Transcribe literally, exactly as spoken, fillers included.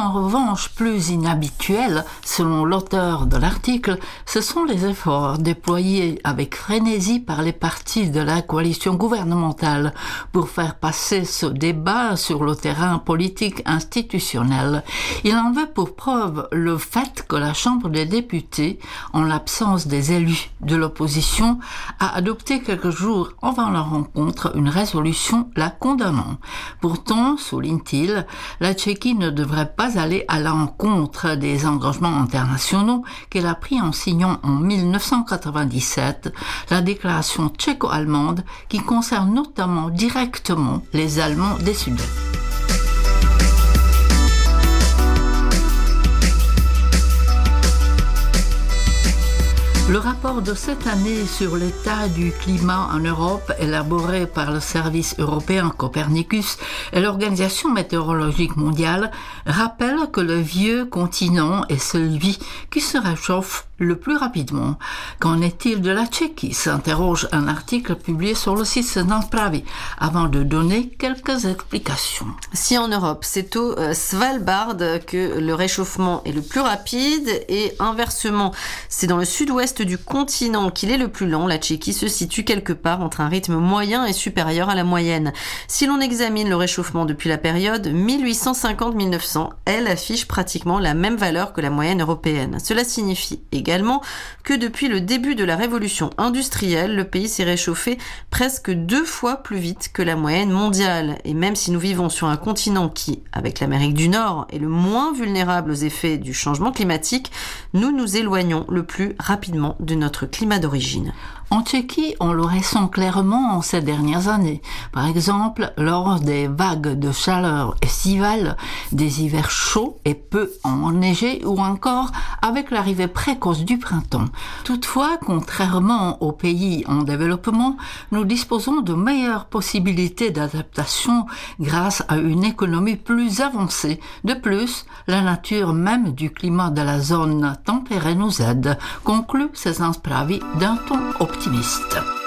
en revanche plus inhabituel, selon l'auteur de l'article, ce sont les efforts déployés avec frénésie par les partis de la coalition gouvernementale pour faire passer ce débat sur le terrain politique institutionnel. Il en veut pour preuve le fait que la Chambre des députés, en l'absence des élus de l'opposition, a adopté quelques jours avant la rencontre une résolution la condamnant. Pourtant, souligne-t-il, la Tchéquie ne devrait pas aller à l'encontre des engagements internationaux qu'elle a pris en signant en mille neuf cent quatre-vingt-dix-sept la déclaration tchéco-allemande qui concerne notamment directement les Allemands des Sudètes. Le rapport de cette année sur l'état du climat en Europe, élaboré par le service européen Copernicus et l'Organisation météorologique mondiale, rappelle que le vieux continent est celui qui se réchauffe le plus rapidement. Qu'en est-il de la Tchéquie ? S'interroge un article publié sur le site Zprávy, avant de donner quelques explications. Si en Europe, c'est au Svalbard que le réchauffement est le plus rapide et inversement, c'est dans le sud-ouest du continent qu'il est le plus lent, la Tchéquie se situe quelque part entre un rythme moyen et supérieur à la moyenne. Si l'on examine le réchauffement depuis la période mille huit cent cinquante à mille neuf cents, elle affiche pratiquement la même valeur que la moyenne européenne. Cela signifie également que depuis le début de la révolution industrielle, le pays s'est réchauffé presque deux fois plus vite que la moyenne mondiale. Et même si nous vivons sur un continent qui, avec l'Amérique du Nord, est le moins vulnérable aux effets du changement climatique, nous nous éloignons le plus rapidement de notre climat d'origine. En Tchéquie, on le ressent clairement ces dernières années. Par exemple, lors des vagues de chaleur estivales, des hivers chauds et peu enneigés ou encore avec l'arrivée précoce du printemps. Toutefois, contrairement aux pays en développement, nous disposons de meilleures possibilités d'adaptation grâce à une économie plus avancée. De plus, la nature même du climat de la zone tempérée nous aide, conclut Zprávy d'un ton optimiste.